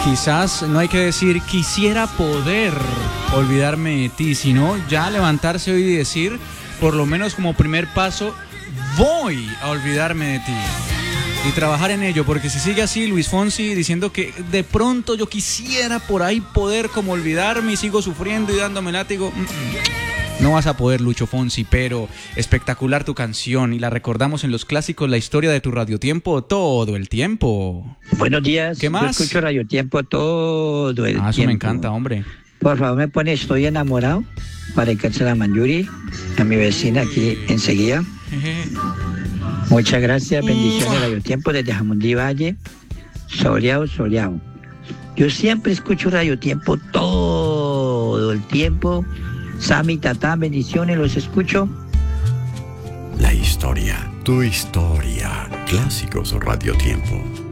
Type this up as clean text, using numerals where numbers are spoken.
Quizás no hay que decir quisiera poder olvidarme de ti, sino ya levantarse hoy y decir, por lo menos como primer paso, voy a olvidarme de ti. Y trabajar en ello, porque si sigue así Luis Fonsi diciendo que de pronto yo quisiera por ahí poder como olvidarme y sigo sufriendo y dándome látigo, no vas a poder, Lucho Fonsi, pero espectacular tu canción y la recordamos en los clásicos, la historia de tu radiotiempo todo el tiempo. Buenos días. ¿Qué más? Yo escucho radiotiempo todo el tiempo. Eso me encanta, hombre. Por favor, me pone Estoy enamorado para dedicarse a Manjuri, a mi vecina aquí enseguida. Muchas gracias, bendiciones radiotiempo desde Jamundí Valle, soleado. Yo siempre escucho radiotiempo todo el tiempo. Sammy, Tata, bendiciones, los escucho. La historia, tu historia. Clásicos Radio Tiempo.